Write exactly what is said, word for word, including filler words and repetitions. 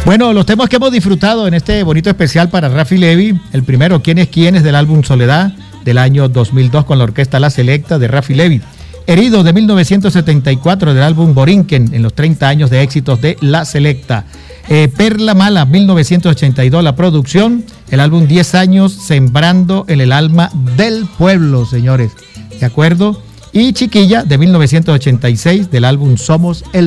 Bueno, los temas que hemos disfrutado en este bonito especial para Rafi Levy. El primero, ¿Quién es quién? Es del álbum Soledad, del año dos mil dos, con la orquesta La Selecta de Rafi Levy. Herido, de mil novecientos setenta y cuatro, del álbum Borinquen, en los treinta años de éxitos de La Selecta. Eh, Perla Mala, mil novecientos ochenta y dos, la producción, el álbum diez años, Sembrando en el alma del pueblo, señores. ¿De acuerdo? Y Chiquilla, de mil novecientos ochenta y seis, del álbum Somos el